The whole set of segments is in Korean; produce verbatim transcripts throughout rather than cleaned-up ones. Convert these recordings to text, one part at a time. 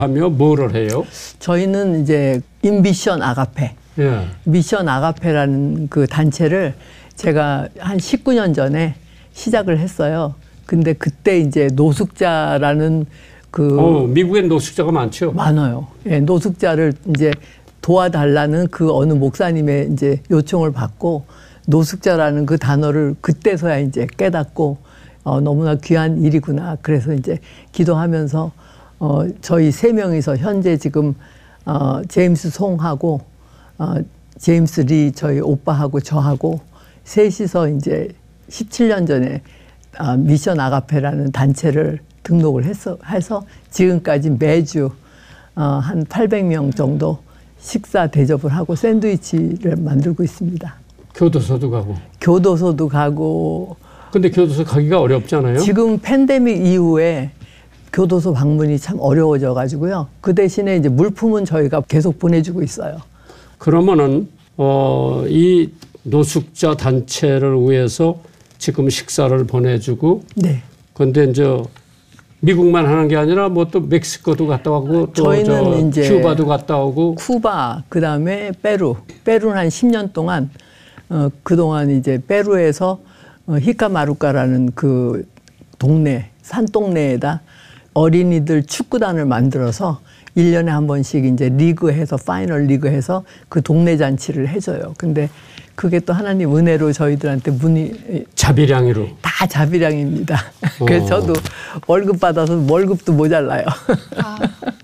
하며 뭐를 해요? 저희는 이제 인미션 아가페, 예. 미션 아가페라는 그 단체를 제가 한 십구 년 전에 시작을 했어요. 근데 그때 이제 노숙자라는 그 어, 미국엔 노숙자가 많죠. 많아요. 예, 노숙자를 이제 도와달라는 그 어느 목사님의 이제 요청을 받고 노숙자라는 그 단어를 그때서야 이제 깨닫고 어, 너무나 귀한 일이구나. 그래서 이제 기도하면서 어, 저희 세 명이서 현재 지금 어, 제임스 송하고 어, 제임스 리 저희 오빠하고 저하고 셋이서 이제 십칠 년 전에 어, 미션 아가페라는 단체를 등록을 했어, 해서 지금까지 매주 어, 한 팔백 명 정도 식사 대접을 하고 샌드위치를 만들고 있습니다. 교도소도 가고. 교도소도 가고. 근데 교도소 가기가 어렵잖아요. 지금 팬데믹 이후에 교도소 방문이 참 어려워져 가지고요. 그 대신에 이제 물품은 저희가 계속 보내주고 있어요. 그러면은 어, 이 노숙자 단체를 위해서 지금 식사를 보내주고. 네. 근데 이제 미국만 하는 게 아니라 뭐 또 멕시코도 갔다 오고 또 저희는 이제 큐바도 갔다 오고. 쿠바 그다음에 페루. 페루는 한 십 년 동안 어, 그동안 이제 페루에서 어, 히카마루카라는 그 동네 산동네에다 어린이들 축구단을 만들어서 일 년에 한 번씩 이제 리그해서 파이널 리그해서 그 동네 잔치를 해줘요. 근데 그게 또 하나님 은혜로 저희들한테 문이 자비량으로 다 자비량입니다. 어. 그래서 저도 월급 받아서 월급도 모자라요. 아.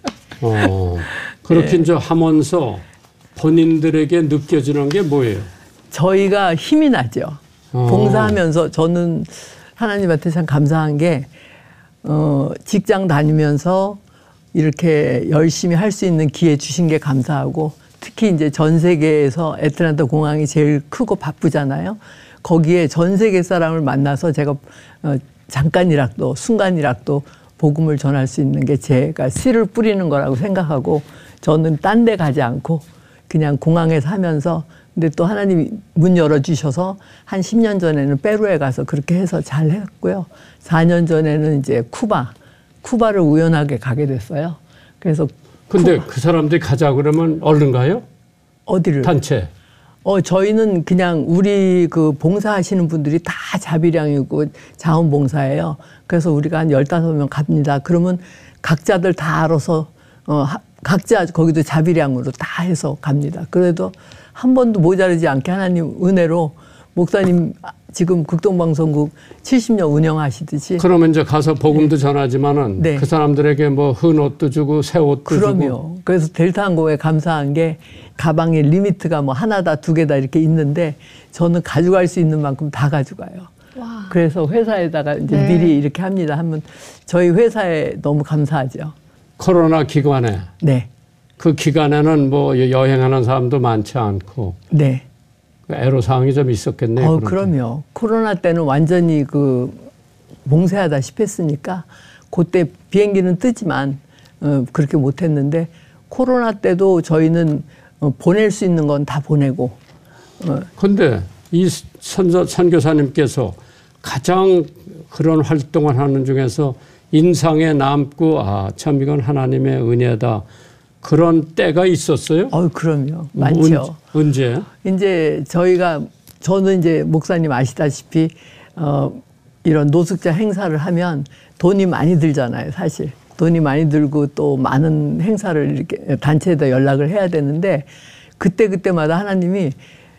어, 그렇게 네. 이제 하면서 본인들에게 느껴지는 게 뭐예요? 저희가 힘이 나죠. 어. 봉사하면서 저는 하나님한테 참 감사한 게 어, 직장 다니면서 이렇게 열심히 할 수 있는 기회 주신 게 감사하고 특히 이제 전 세계에서 애틀랜타 공항이 제일 크고 바쁘잖아요. 거기에 전 세계 사람을 만나서 제가 어, 잠깐이라도 순간이라도 복음을 전할 수 있는 게 제가 씨를 뿌리는 거라고 생각하고 저는 딴 데 가지 않고 그냥 공항에 사면서 근데 또 하나님이 문 열어주셔서 한 십 년 전에는 페루에 가서 그렇게 해서 잘 했고요. 사 년 전에는 이제 쿠바, 쿠바를 우연하게 가게 됐어요. 그래서 근데 쿠바. 그 사람들이 가자 그러면 얼른 가요? 어디를? 단체. 어, 저희는 그냥 우리 그 봉사하시는 분들이 다 자비량이고 자원봉사예요. 그래서 우리가 한 열다섯 명 갑니다. 그러면 각자들 다 알아서, 어, 하, 각자 거기도 자비량으로 다 해서 갑니다. 그래도 한 번도 모자르지 않게 하나님 은혜로 목사님 지금 극동방송국 칠십 년 운영하시듯이. 그러면 이제 가서 복음도 네. 전하지만은 네. 그 사람들에게 뭐 흔 옷도 주고 새 옷도 그럼요. 주고. 그래서 델타항공에 감사한 게 가방에 리미트가 뭐 하나다 두 개다 이렇게 있는데 저는 가져갈 수 있는 만큼 다 가져가요. 와. 그래서 회사에다가 이제 네. 미리 이렇게 합니다. 하면 저희 회사에 너무 감사하죠. 코로나 기간에. 네. 그 기간에는 뭐 여행하는 사람도 많지 않고. 네. 애로사항이 좀 있었겠네요. 어, 그럼요. 코로나 때는 완전히 그 봉쇄하다시피 했으니까 그때 비행기는 뜨지만 어, 그렇게 못했는데 코로나 때도 저희는 어, 보낼 수 있는 건 다 보내고. 그런데 어. 이 선서, 선교사님께서 가장 그런 활동을 하는 중에서 인상에 남고 아, 참 이건 하나님의 은혜다. 그런 때가 있었어요? 어, 그럼요. 많죠. 언제? 이제 저희가 저는 이제 목사님 아시다시피 어, 이런 노숙자 행사를 하면 돈이 많이 들잖아요, 사실. 돈이 많이 들고 또 많은 행사를 이렇게 단체에다 연락을 해야 되는데 그때 그때마다 하나님이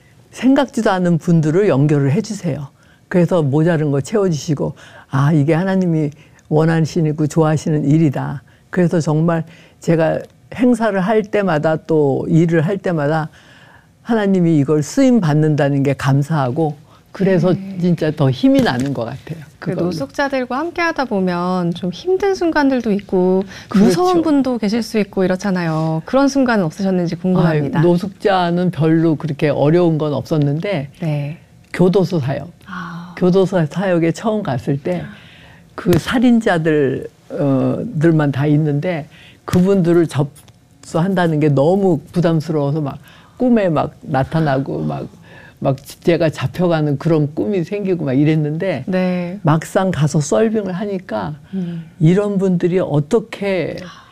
생각지도 않은 분들을 연결을 해주세요. 그래서 모자른 거 채워주시고 아 이게 하나님이 원하시고 좋아하시는 일이다. 그래서 정말 제가 행사를 할 때마다 또 일을 할 때마다 하나님이 이걸 쓰임 받는다는 게 감사하고 그래서 음. 진짜 더 힘이 나는 것 같아요. 그 노숙자들과 함께 하다 보면 좀 힘든 순간들도 있고 그렇죠. 무서운 분도 계실 수 있고 이렇잖아요. 그런 순간은 없으셨는지 궁금합니다. 아유, 노숙자는 별로 그렇게 어려운 건 없었는데 네. 교도소 사역. 아. 교도소 사역에 처음 갔을 때 그 살인자들 어, 들만 다 있는데 그분들을 접수한다는 게 너무 부담스러워서 막 꿈에 막 나타나고 막, 막 제가 잡혀가는 그런 꿈이 생기고 막 이랬는데 네. 막상 가서 서빙을 하니까 음. 이런 분들이 어떻게